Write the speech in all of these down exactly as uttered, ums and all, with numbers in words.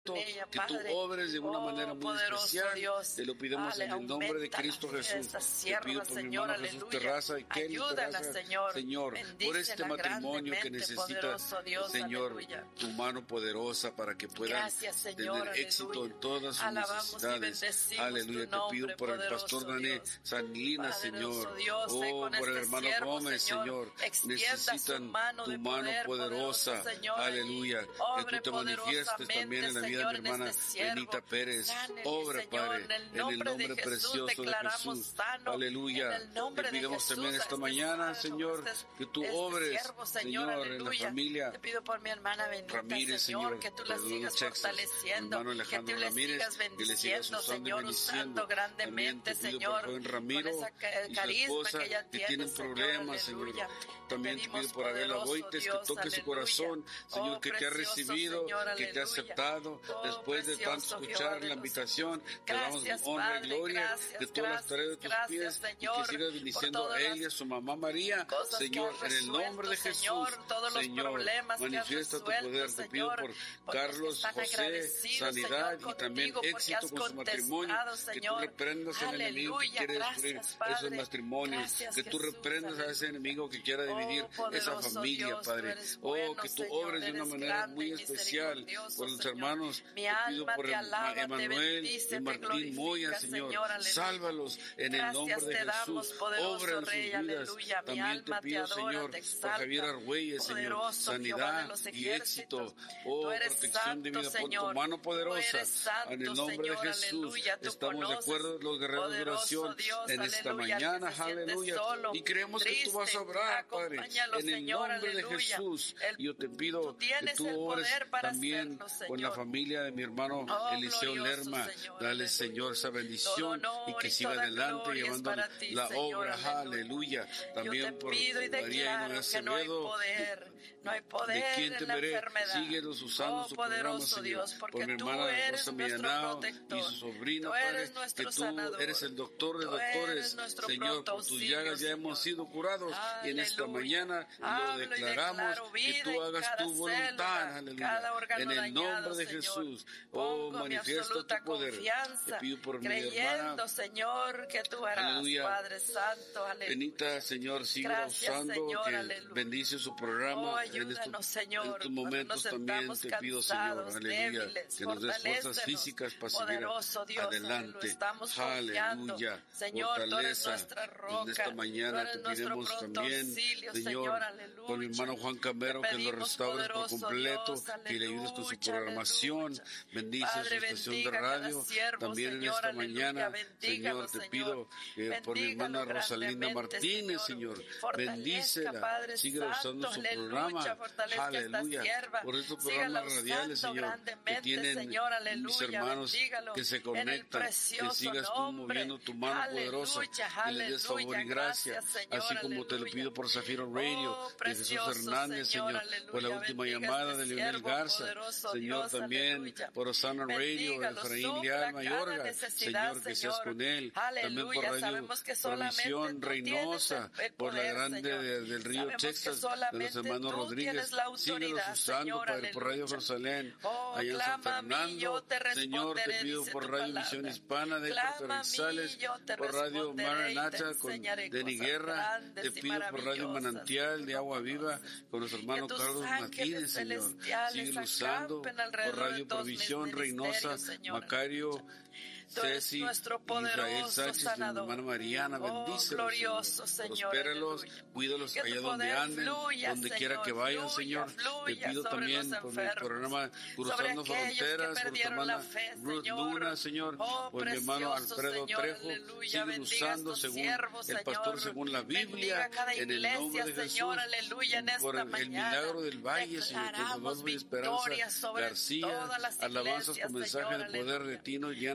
ella, que tú Padre. obres de una Oh, manera muy poderoso especial. Dios. Te lo pedimos Ale, en el nombre de aumenta Cristo la vida de Jesús. esta Te sierva, pido por mi Señor, hermano Jesús aleluya. Terraza y Kelly Ayúdala, Terraza, Señor. Señor, por este Bendícela matrimonio que grandemente, necesita, poderoso Dios, Señor, aleluya. tu mano poderosa para que puedan Gracias, Señor, tener éxito aleluya. en todas sus Alabamos y necesidades. bendecimos Aleluya, tu te pido nombre, por el pastor poderoso Dané Dios. Sanguina, Poderoso Señor. Dios, sé Oh, con por el este hermano siervo, Gómez, Señor. Señor. Extienda su Necesitan mano tu de mano poder, poderosa. poderoso, Señor, Aleluya. allí. Que Obre tú te manifiestes también en la vida Señor, de mi en hermana este siervo. Benita Pérez. Sánele, Obra, Señor, Padre, en el en el nombre de nombre Jesús precioso de declaramos Jesús. sano. Aleluya. En el nombre Te de pedimos Jesús también a esta este mañana, siervo, Señor, este- que tú este obres, siervo, Señor, Señor, en la aleluya. familia Te pido por mi hermana Benita, Ramírez, Señor, Señor, que tú la de sigas Texas, fortaleciendo, hermano que tú Alejandro le Ramírez, sigas que le sigas bendiciendo, usando y Señor, bendiciendo. usando grandemente, También te pido Señor, por joven Ramiro con esa ca- y su carisma esposa que ella que tiene, tienen Señor, problemas, Señor. aleluya. También te pedimos, pido por Abel poderoso Aboites, que Dios, toque su aleluya. corazón, Señor, Oh, que te ha precioso recibido, Señor, que te ha aleluya. aceptado, Oh, después de tanto precioso escuchar Jehová de la los invitación, ejércitos. te damos Gracias, honra Padre, y gloria, gracias, que tú las gracias, traes de tus gracias, pies, Señor, y que sigas por bendiciendo a todas él y a su mamá María, cosas que Señor, has en el nombre de resuelto, Jesús, Señor, todos los Señor, problemas que has manifiesta tu resuelto, poder, te pido Señor, por porque Carlos, están José, agradecidos, sanidad Señor, y también contigo, porque éxito has con su matrimonio, contestado, que tú Señor. reprendas al enemigo que Aleluya, quiere destruir gracias, Padre. esos matrimonios, Gracias, que tú Jesús, reprendas a ese enemigo que quiera dividir Oh, poderoso esa familia, Dios, Padre. tú eres Oh, bueno, que tú Señor, obres de una eres manera grande muy y especial misericordioso, por los Señor. hermanos. Mi Te pido alma por te el- alaba, te Emanuel bendice, y te Martín glorifica, Moya, Señor. Señor, aleluya. Sálvalos en el Gracias nombre de te damos, Jesús. poderoso Obra en sus Rey, vidas. aleluya. Mi También te alma pido, te adora, Señor, te por exalta. Javier Argüelles, Señor, Poderoso Jehová de sanidad los y ejércitos. éxito. Oh, Tú eres protección de santo, vida por tu Señor. mano Tú poderosa. eres santo, En el nombre Señor, de Jesús aleluya. Tú estamos de conoces, acuerdo los guerreros de poderoso oración Dios, en esta aleluya, al que mañana, se siente aleluya. solo, Y creemos que tú vas a triste, obrar, Padre, acompáñalo, en el Señor, nombre de aleluya. Jesús. El- Y yo te pido tú que tienes tú el ores poder para también hacerlo, con la Señor. familia de mi hermano Oh, Eliseo glorioso Lerma. Señor, Dale, aleluya. Señor, esa Todo bendición honor y que y siga toda adelante gloria es llevando para ti, la Señor, obra. aleluya. Aleluya. Yo También te por pido y María y declaro Noé que no hay Acevedo. poder, no hay ¿De poder quién en la temeré? enfermedad. Síguelos usando Oh, su programa, poderoso Señor. Dios, Por porque mi tú hermana eres Rosa nuestro Millanao protector. y su sobrina, Tú Padre, eres que nuestro tú sanador. eres el doctor de Tú doctores. eres nuestro Señor, pronto por tus auxilio, llagas ya hemos Señor. sido curados. Y en esta Aleluya. mañana lo Hablo y declaramos declaro que vida tú en hagas cada tu voluntad. célula, Aleluya. cada órgano En el dañado, nombre de Señor. Jesús. Oh, Pongo mi manifiesta tu absoluta poder. confianza, Te pido por mi creyendo, hermana Señor, que tú harás, Aleluya. Padre Santo, aleluya. Benita, Señor, sigue Gracias, usando, Señor, que aleluya. bendice su programa. Oh, en, estos, ayúdanos, Señor, en estos cuando momentos nos también sentamos te pido, Señor, cansados, aleluya, débiles, que nos des fuerzas fortalécenos, físicas para seguir poderoso Dios, adelante. aleluya, estamos confiando. Aleluya. Señor, tú eres Fortaleza. nuestra roca, En esta mañana tú eres te nuestro pedimos pronto también, auxilio, Señor, Señor, aleluya. por mi hermano Juan Camero, Te que lo pedimos, restaures por poderoso completo, Dios, que le ayudes con su aleluya, programación. aleluya. Bendice Padre, su estación de bendiga cada radio. siervo, También en Señor, esta aleluya, mañana, bendígalo, Señor, te Señor. pido que por mi hermana Bendígalo Rosalinda grandemente, Martínez, Señor, Fortalezca, bendícela, Padre sigue Santo, usando su aleluya, programa. fortalezca esta Aleluya. sierva. Por estos Sígala programas radiales, usando Señor, que grandemente, tienen Señor, mis aleluya, hermanos bendígalo que se en el conectan, que precioso sigas tú nombre. moviendo tu mano Aleluya, poderosa, que les des favor y aleluya, gracia, gracias, Señor, así como te lo aleluya. pido por Zafiro Radio, Oh, de Jesús precioso Hernández, Señor, Señor, por la aleluya, última bendiga llamada este de Leonel siervo Garza, poderoso, Señor, Dios, también aleluya. por Osana Radio, Bendígalo, Efraín supla Leal cada Mayorga, necesidad, Señor, que seas Señor. con él, también por Aleluya, Radio sabemos que solamente Provisión tú Reynosa, tienes el- el por la poder, grande Señor. de- del río Sabemos que Texas, de los solamente hermanos tú Rodríguez, tienes la síguelos autoridad, usando, Señor, Padre, por Radio aleluya. Jerusalén, Oh, allá en San clama a mí, yo Fernando, te Señor, te responderé, pido dice por tu Radio palabra. Misión Hispana de Clama a mí, Provinciales, yo te por Radio responderé y te Maranatha con enseñaré Denny cosas Guerra, grandes te y pido por Radio maravillosas Manantial que de tú Agua no Viva, conoces. con nuestro hermano Que tus Carlos ángeles Martínez, Señor, celestiales sigue usando acampen por alrededor de Radio todos mis Provisión Reynosa, ministerios, Señor. Macario, Tú eres Ceci, nuestro Israel poderoso Sánchez, mi sanador. hermana Mariana, Oh, bendícelos, glorioso Señor. Señor, Prospéralos, aleluya. cuídalos Que tu allá donde poder anden, fluya, donde Señor, quiera que vayan, fluya, Señor. fluya Te pido sobre también los por mi enfermos, programa Cruzando sobre aquellos que Fronteras, por tu perdieron hermana la fe, Ruth Señor. Luna, Señor, Oh, por mi hermano precioso Alfredo Señor, Trejo, aleluya. sigue Bendiga usando estos según siervos, el pastor, Señor. según la Bendiga Biblia, cada en el nombre de iglesia, Jesús, Señor, aleluya, en por esta el, el mañana. milagro del Valle, Señor, con Declaramos Rodolfo y Esperanza victoria sobre García, todas las alabanzas iglesias, con mensaje Señor, de poder de aleluya. Tino, Diana Oh,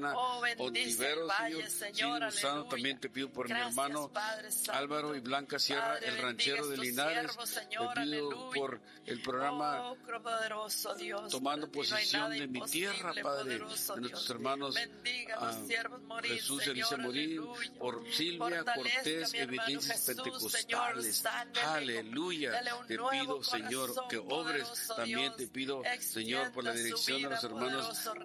bendice el Ontiveros, valle, Señor. Señor, Sigue usando aleluya. también, te pido por mi Gracias, hermano Padre Santo. Álvaro y Blanca Sierra, Padre, el ranchero de bendiga a estos Linares. siervos, Señor, Te pido aleluya. por el programa Oh, poderoso Dios, Tomando para ti no hay Posesión nada de mi imposible, tierra, Padre, poderoso de nuestros Dios. hermanos Bendiga a los ah, siervos Morín, Jesús Señor, Elise Morín, aleluya. por Silvia Fortalezca Cortés, a mi hermano Evidencias Jesús, Pentecostales. Señor, sánale, Aleluya. dale un Te nuevo pido, Señor, corazón, que obres. poderoso También Dios. te pido, Señor, por la Extienda su dirección de vida, los hermanos poderoso